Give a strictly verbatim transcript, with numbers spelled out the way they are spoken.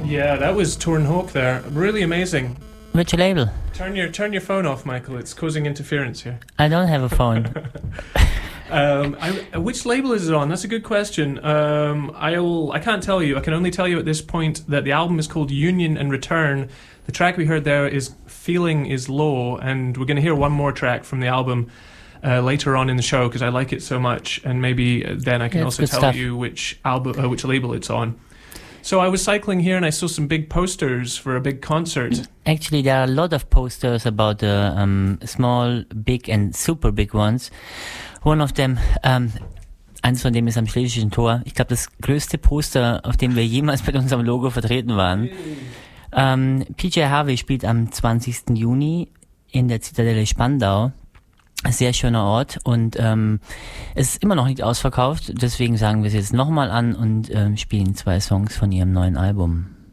Yeah, that was Torn Hawk there. Really amazing. Which label? Turn your turn your phone off, Michael. It's causing interference here. I don't have a phone. um, I, which label is it on? That's a good question. Um, I'll I can't tell you. I can only tell you at this point that the album is called Union and Return. The track we heard there is Feeling Is Low, and we're going to hear one more track from the album uh, later on in the show because I like it so much, and maybe then I can yeah, also tell stuff. you which album, uh, which label it's on. So I was cycling here and I saw some big posters for a big concert. Actually, there are a lot of posters about the um, small, big and super big ones. One of them, um, eins von dem ist am Schlesischen Tor. Ich glaube, das größte Poster, auf dem wir jemals mit unserem Logo vertreten waren. Ähm, P J Harvey spielt am zwanzigsten Juni in der Zitadelle Spandau. Sehr schöner Ort und ähm, es ist immer noch nicht ausverkauft, deswegen sagen wir es jetzt nochmal an und ähm, spielen zwei Songs von ihrem neuen Album.